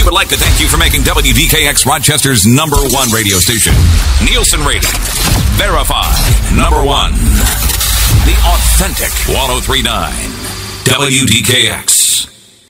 We would like to thank you for making WDKX Rochester's #1 radio station. Nielsen rating. Verified. #1. The authentic 1039. WDKX.